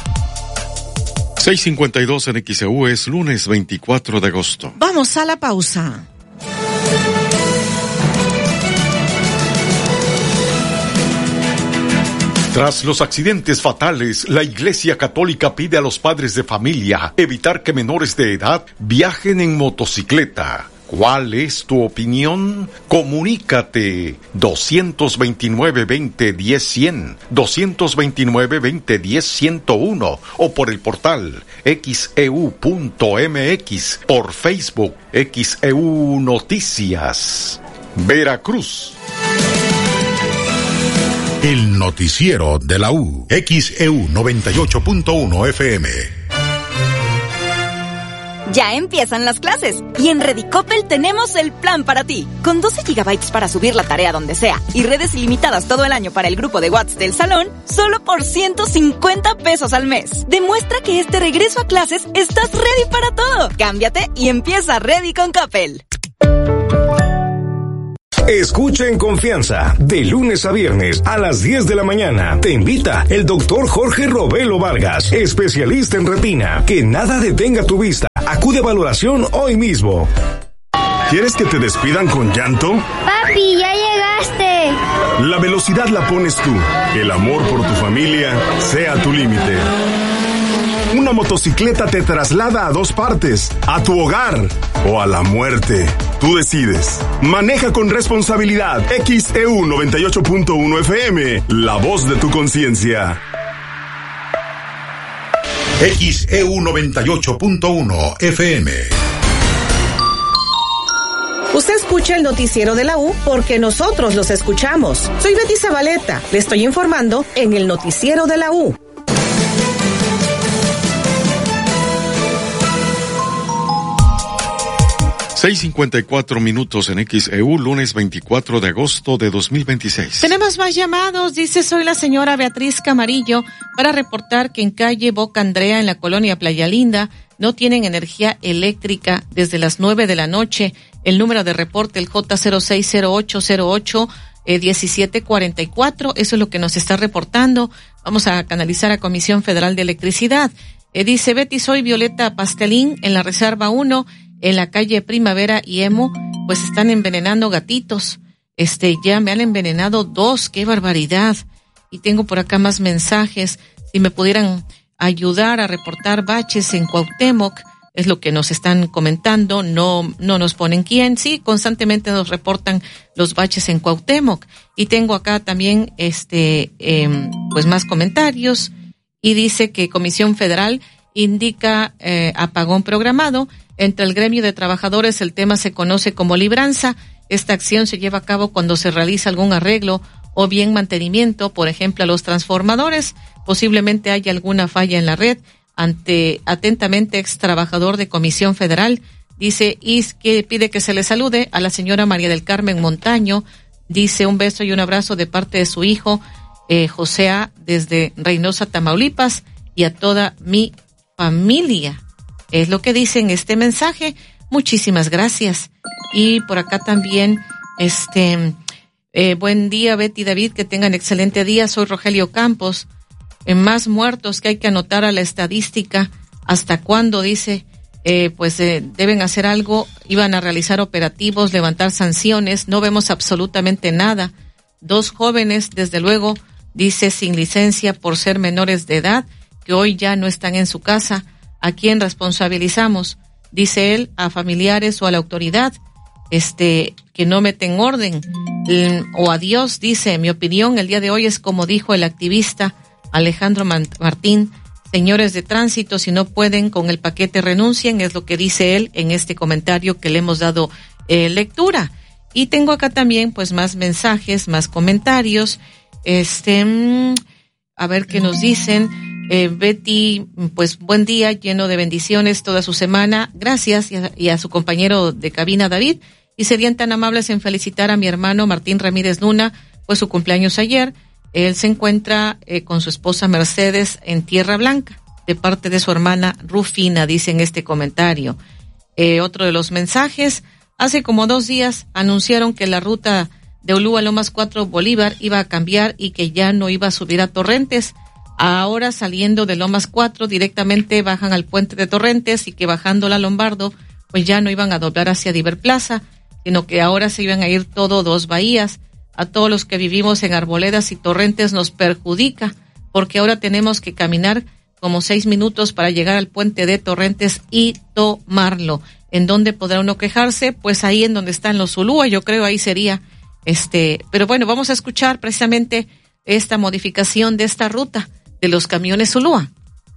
6:52 en XEU, es lunes 24 de agosto. Vamos a la pausa. Tras los accidentes fatales, la Iglesia Católica pide a los padres de familia evitar que menores de edad viajen en motocicleta. ¿Cuál es tu opinión? Comunícate 229-2010-100, 229-2010-101 o por el portal xeu.mx, por Facebook XEU Noticias. Veracruz. El noticiero de la U, XEU 98.1 FM. Ya empiezan las clases y en Redicopel tenemos el plan para ti. Con 12 gigabytes para subir la tarea donde sea y redes ilimitadas todo el año para el grupo de WhatsApp del salón, solo por 150 pesos al mes. Demuestra que este regreso a clases estás ready para todo. Cámbiate y empieza Ready con Coppel. Escucha en confianza, de lunes a viernes a las 10 de la mañana. Te invita el doctor Jorge Robelo Vargas, especialista en retina. Que nada detenga tu vista. Acude a valoración hoy mismo. ¿Quieres que te despidan con llanto? Papi, ya llegaste. La velocidad la pones tú. El amor por tu familia sea tu límite. Una motocicleta te traslada a dos partes, a tu hogar o a la muerte. Tú decides. Maneja con responsabilidad. XEU 98.1 FM, la voz de tu conciencia. XEU 98.1 FM. Usted escucha el noticiero de la U porque nosotros los escuchamos. Soy Betty Zabaleta. Le estoy informando en el noticiero de la U. 6:54 en XEU, lunes 24 de agosto de 2026. Tenemos más llamados. Dice, soy la señora Beatriz Camarillo para reportar que en calle Boca Andrea, en la colonia Playa Linda, no tienen energía eléctrica desde las 9 de la noche. El número de reporte, el J060808 1744. Eso es lo que nos está reportando. Vamos a canalizar a Comisión Federal de Electricidad. Dice, Betty, soy Violeta Pastelín en la Reserva 1. En la calle Primavera y Emo, pues están envenenando gatitos. Ya me han envenenado 2, qué barbaridad. Y tengo por acá más mensajes. Si me pudieran ayudar a reportar baches en Cuauhtémoc, es lo que nos están comentando. No nos ponen quién. Sí, constantemente nos reportan los baches en Cuauhtémoc. Y tengo acá también, pues más comentarios. Y dice que Comisión Federal indica apagón programado. Entre el gremio de trabajadores el tema se conoce como libranza. Esta acción se lleva a cabo cuando se realiza algún arreglo o bien mantenimiento, por ejemplo, a los transformadores. Posiblemente haya alguna falla en la red. Atentamente, ex trabajador de Comisión Federal. Dice, y que pide que se le salude a la señora María del Carmen Montaño. Dice, un beso y un abrazo de parte de su hijo, José A., desde Reynosa, Tamaulipas, y a toda mi familia. Es lo que dice en este mensaje. Muchísimas gracias. Y por acá también, buen día, Betty y David, que tengan excelente día. Soy Rogelio Campos. Más muertos que hay que anotar a la estadística. ¿Hasta cuándo? Dice, deben hacer algo. Iban a realizar operativos, levantar sanciones. No vemos absolutamente nada. 2 jóvenes, desde luego, dice, sin licencia por ser menores de edad, que hoy ya no están en su casa. ¿A quién responsabilizamos? Dice él, a familiares o a la autoridad, que no meten orden, o a Dios. Dice, mi opinión el día de hoy es como dijo el activista Alejandro Martín, señores de tránsito, si no pueden con el paquete renuncien, es lo que dice él en este comentario que le hemos dado lectura. Y tengo acá también pues más mensajes, más comentarios, a ver qué nos dicen. Betty, pues buen día, lleno de bendiciones toda su semana. Gracias, y a su compañero de cabina, David. Y serían tan amables en felicitar a mi hermano Martín Ramírez Luna, pues su cumpleaños ayer. Él se encuentra con su esposa Mercedes en Tierra Blanca, de parte de su hermana Rufina, dice en este comentario. Otro de los mensajes, hace como 2 días anunciaron que la ruta de Ulúa Lomas 4 Bolívar iba a cambiar y que ya no iba a subir a Torrentes. Ahora saliendo de Lomas 4 directamente bajan al puente de Torrentes, y que bajando la Lombardo pues ya no iban a doblar hacia Diver Plaza, sino que ahora se iban a ir todo 2 bahías. A todos los que vivimos en Arboledas y Torrentes nos perjudica, porque ahora tenemos que caminar como 6 minutos para llegar al puente de Torrentes y tomarlo. ¿En dónde podrá uno quejarse? Pues ahí en donde están los Ulúa, yo creo ahí sería. Pero bueno, vamos a escuchar precisamente esta modificación de esta ruta de los camiones Ulúa.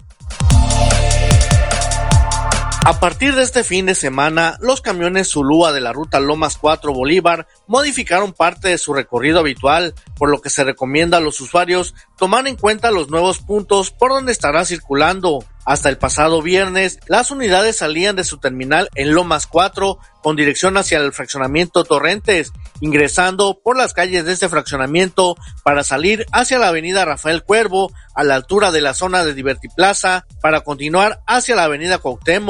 A partir de este fin de semana, los camiones Zulúa de la ruta Lomas 4 Bolívar modificaron parte de su recorrido habitual, por lo que se recomienda a los usuarios tomar en cuenta los nuevos puntos por donde estará circulando. Hasta el pasado viernes, las unidades salían de su terminal en Lomas 4 con dirección hacia el fraccionamiento Torrentes, ingresando por las calles de este fraccionamiento para salir hacia la avenida Rafael Cuervo a la altura de la zona de Divertiplaza para continuar hacia la avenida Cuauhtémoc.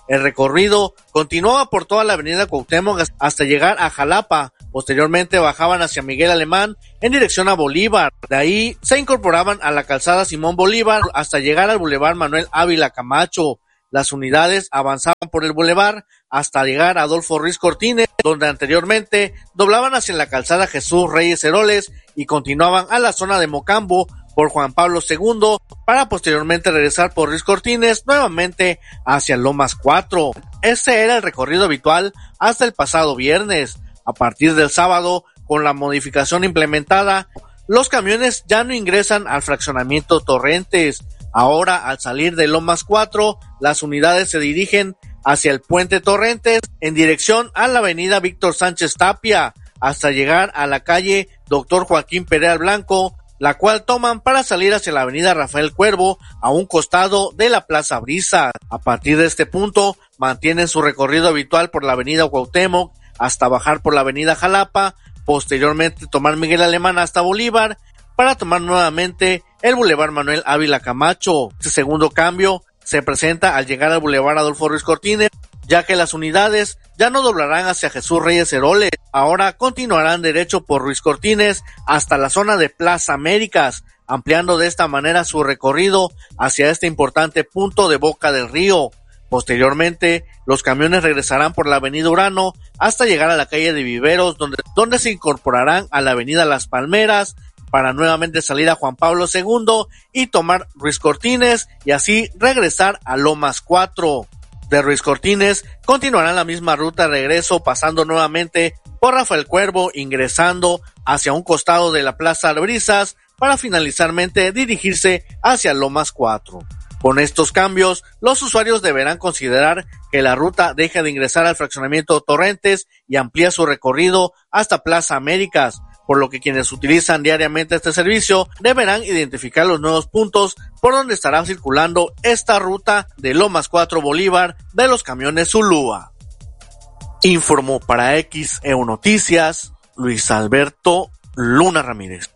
El recorrido continuaba por toda la avenida Cuauhtémoc hasta llegar a Jalapa. Posteriormente bajaban hacia Miguel Alemán en dirección a Bolívar. De ahí se incorporaban a la calzada Simón Bolívar hasta llegar al Boulevard Manuel Ávila Camacho. Las unidades avanzaban por el bulevar hasta llegar a Adolfo Ruiz Cortines, donde anteriormente doblaban hacia la calzada Jesús Reyes Heroles y continuaban a la zona de Mocambo por Juan Pablo II para posteriormente regresar por Ruiz Cortines nuevamente hacia Lomas 4. Ese era el recorrido habitual hasta el pasado viernes. A partir del sábado, con la modificación implementada, los camiones ya no ingresan al fraccionamiento Torrentes. Ahora, al salir de Lomas 4, las unidades se dirigen hacia el puente Torrentes en dirección a la avenida Víctor Sánchez Tapia hasta llegar a la calle Dr. Joaquín Pereira Blanco, la cual toman para salir hacia la avenida Rafael Cuervo a un costado de la Plaza Brisa. A partir de este punto, mantienen su recorrido habitual por la avenida Cuauhtémoc hasta bajar por la avenida Jalapa, posteriormente tomar Miguel Alemán hasta Bolívar para tomar nuevamente el Boulevard Manuel Ávila Camacho. Este segundo cambio se presenta al llegar al Boulevard Adolfo Ruiz Cortines, ya que las unidades ya no doblarán hacia Jesús Reyes Heroles, ahora continuarán derecho por Ruiz Cortines hasta la zona de Plaza Américas, ampliando de esta manera su recorrido hacia este importante punto de Boca del Río. Posteriormente, los camiones regresarán por la avenida Urano hasta llegar a la calle de Viveros, donde se incorporarán a la avenida Las Palmeras para nuevamente salir a Juan Pablo II y tomar Ruiz Cortines y así regresar a Lomas 4. De Ruiz Cortines continuarán la misma ruta de regreso pasando nuevamente por Rafael Cuervo, ingresando hacia un costado de la Plaza Brisas para finalmente dirigirse hacia Lomas 4. Con estos cambios, los usuarios deberán considerar que la ruta deja de ingresar al fraccionamiento Torrentes y amplía su recorrido hasta Plaza Américas, por lo que quienes utilizan diariamente este servicio deberán identificar los nuevos puntos por donde estará circulando esta ruta de Lomas 4 Bolívar de los camiones Zulúa. Informó para XEU Noticias Luis Alberto Luna Ramírez.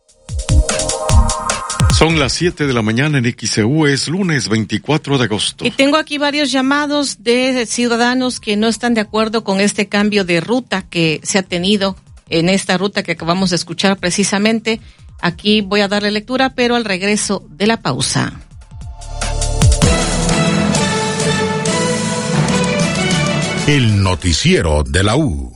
Son las 7 de la mañana en XEU, es lunes 24 de agosto. Y tengo aquí varios llamados de ciudadanos que no están de acuerdo con este cambio de ruta que se ha tenido en esta ruta que acabamos de escuchar precisamente. Aquí voy a darle lectura, pero al regreso de la pausa. El noticiero de la U.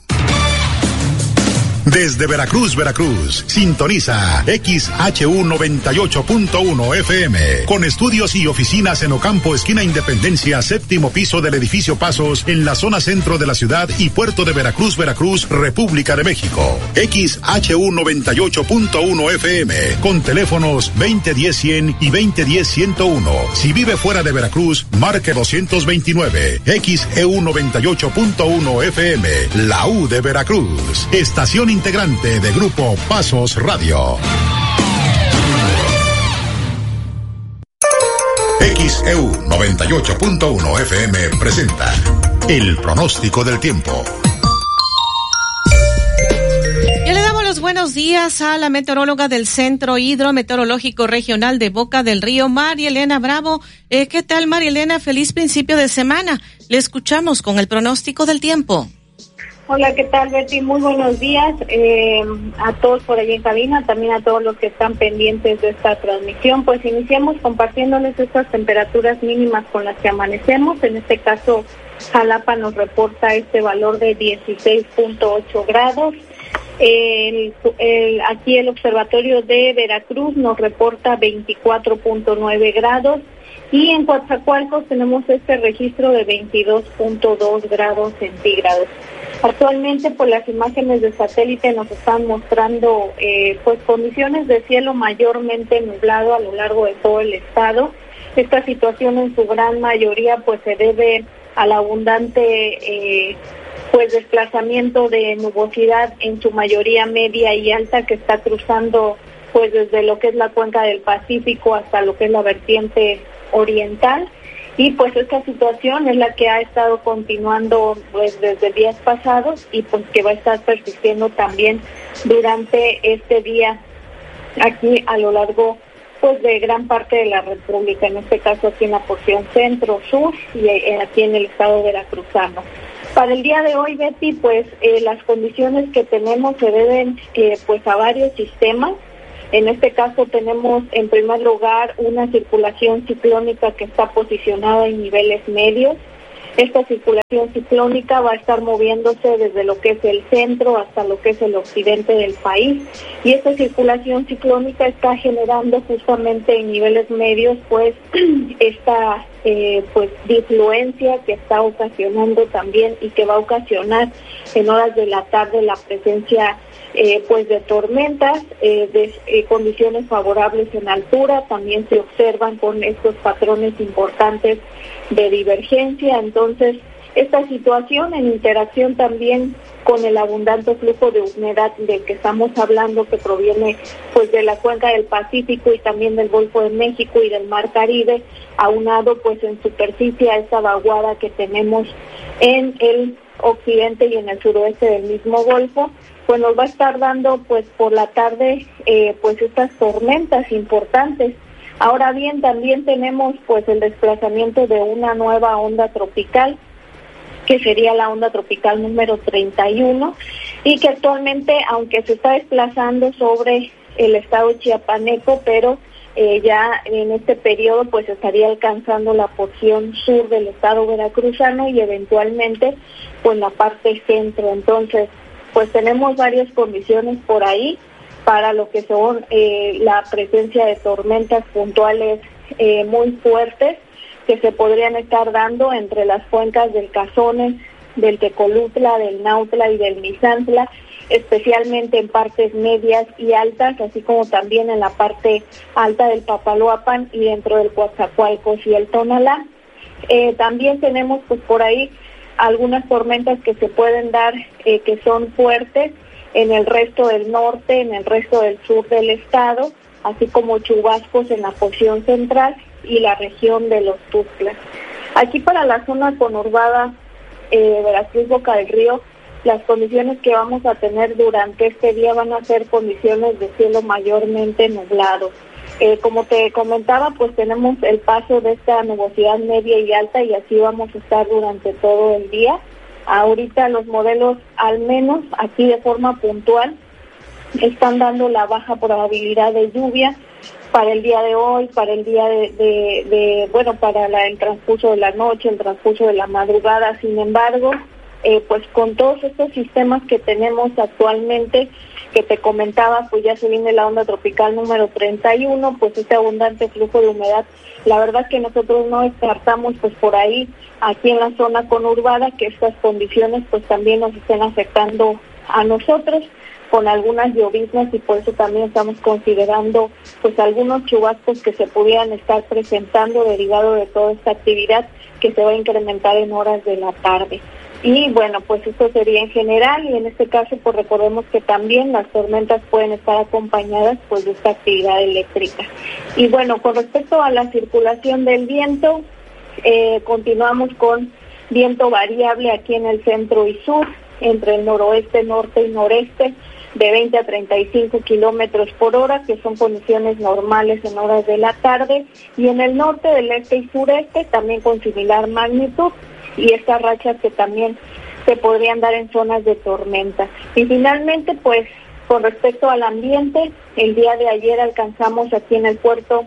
Desde Veracruz, Veracruz, sintoniza XHU 98.1 FM, con estudios y oficinas en Ocampo, esquina Independencia, séptimo piso del edificio Pasos, en la zona centro de la ciudad y puerto de Veracruz, Veracruz, República de México. XHU 98.1 FM, con teléfonos 2010-100 y 2010-101. Si vive fuera de Veracruz, marque 229. XEU 98.1 FM, la U de Veracruz, estación integrante de Grupo Pasos Radio. XEU 98.1 FM presenta el pronóstico del tiempo. Ya le damos los buenos días a la meteoróloga del Centro Hidrometeorológico Regional de Boca del Río, María Elena Bravo. ¿Qué tal, María Elena? Feliz principio de semana. Le escuchamos con el pronóstico del tiempo. Hola, ¿qué tal, Betty? Muy buenos días a todos por allí en cabina, también a todos los que están pendientes de esta transmisión. Pues iniciamos compartiéndoles estas temperaturas mínimas con las que amanecemos. En este caso, Jalapa nos reporta este valor de 16.8 grados. Aquí el observatorio de Veracruz nos reporta 24.9 grados. Y en Coatzacoalcos tenemos este registro de 22.2 grados centígrados. Actualmente, pues las imágenes de satélite nos están mostrando pues condiciones de cielo mayormente nublado a lo largo de todo el estado. Esta situación en su gran mayoría pues se debe al abundante pues desplazamiento de nubosidad en su mayoría media y alta que está cruzando pues desde lo que es la cuenca del Pacífico hasta lo que es la vertiente oriental. Y pues esta situación es la que ha estado continuando pues desde días pasados y pues que va a estar persistiendo también durante este día aquí a lo largo pues de gran parte de la República, en este caso aquí en la porción centro-sur y aquí en el estado veracruzano. Para el día de hoy, Betty, pues las condiciones que tenemos se deben pues a varios sistemas. En este caso tenemos en primer lugar una circulación ciclónica que está posicionada en niveles medios. Esta circulación ciclónica va a estar moviéndose desde lo que es el centro hasta lo que es el occidente del país, y esta circulación ciclónica está generando justamente en niveles medios pues esta pues difluencia que está ocasionando también y que va a ocasionar en horas de la tarde la presencia pues de tormentas, condiciones favorables en altura. También se observan con estos patrones importantes de divergencia. Entonces, esta situación en interacción también con el abundante flujo de humedad del que estamos hablando, que proviene pues de la cuenca del Pacífico y también del Golfo de México y del Mar Caribe, aunado pues en superficie a esta vaguada que tenemos en el occidente y en el suroeste del mismo Golfo, pues nos va a estar dando pues por la tarde pues estas tormentas importantes. Ahora bien, también tenemos pues el desplazamiento de una nueva onda tropical, que sería la onda tropical número 31, y que actualmente, aunque se está desplazando sobre el estado chiapaneco, pero ya en este periodo pues estaría alcanzando la porción sur del estado veracruzano y eventualmente pues la parte centro. Entonces, pues tenemos varias condiciones por ahí para lo que son la presencia de tormentas puntuales muy fuertes que se podrían estar dando entre las cuencas del Cazones, del Tecolutla, del Nautla y del Misantla, especialmente en partes medias y altas, así como también en la parte alta del Papaloapan y dentro del Coatzacoalcos y el Tonalá. También tenemos pues por ahí algunas tormentas que se pueden dar que son fuertes en el resto del norte, en el resto del sur del estado, así como chubascos en la porción central y la región de los Tuxtlas. Aquí para la zona conurbada Veracruz, Boca del Río, las condiciones que vamos a tener durante este día van a ser condiciones de cielo mayormente nublado. Como te comentaba, pues tenemos el paso de esta nubosidad media y alta y así vamos a estar durante todo el día. Ahorita los modelos, al menos aquí de forma puntual, están dando la baja probabilidad de lluvia para el día de hoy, para el día para el transcurso de la noche, el transcurso de la madrugada. Sin embargo, pues con todos estos sistemas que tenemos actualmente, que te comentaba, pues ya se viene la onda tropical número 31, pues este abundante flujo de humedad, la verdad que nosotros no descartamos pues por ahí, aquí en la zona conurbada, que estas condiciones pues también nos estén afectando a nosotros con algunas lloviznas, y por eso también estamos considerando pues algunos chubascos que se pudieran estar presentando derivado de toda esta actividad que se va a incrementar en horas de la tarde. Y bueno, pues esto sería en general, y en este caso pues recordemos que también las tormentas pueden estar acompañadas pues de esta actividad eléctrica. Y bueno, con respecto a la circulación del viento, continuamos con viento variable aquí en el centro y sur, entre el noroeste, norte y noreste, de 20 a 35 kilómetros por hora, que son condiciones normales en horas de la tarde, y en el norte, del este y sureste también con similar magnitud, y estas rachas que también se podrían dar en zonas de tormenta. Y finalmente, pues, con respecto al ambiente, el día de ayer alcanzamos aquí en el puerto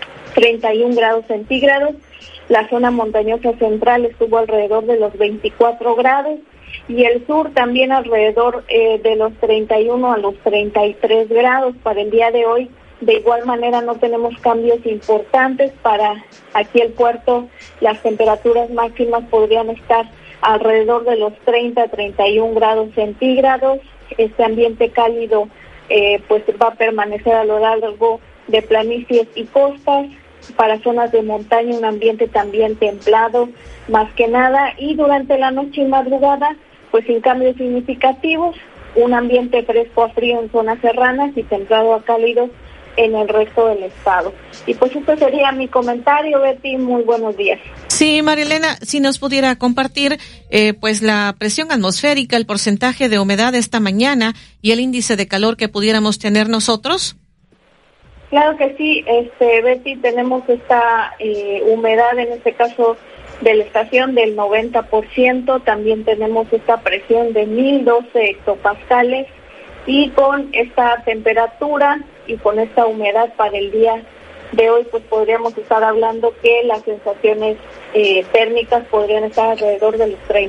31 grados centígrados, la zona montañosa central estuvo alrededor de los 24 grados, y el sur también alrededor de los 31 a los 33 grados. Para el día de hoy, de igual manera, no tenemos cambios importantes. Para aquí el puerto, las temperaturas máximas podrían estar alrededor de los 30 a 31 grados centígrados. Este ambiente cálido pues va a permanecer a lo largo de planicies y costas. Para zonas de montaña, un ambiente también templado, más que nada, y durante la noche y madrugada, pues sin cambios significativos, un ambiente fresco a frío en zonas serranas y templado a cálido en el resto del estado. Y pues este sería mi comentario, Betty. Muy buenos días. Sí, Marilena, si nos pudiera compartir pues la presión atmosférica, el porcentaje de humedad esta mañana y el índice de calor que pudiéramos tener nosotros. Claro que sí, Betty, tenemos esta humedad, en este caso de la estación, del 90%, también tenemos esta presión de 1012 hectopascales, y con esta temperatura y con esta humedad para el día de hoy, pues podríamos estar hablando que las sensaciones térmicas podrían estar alrededor de los 30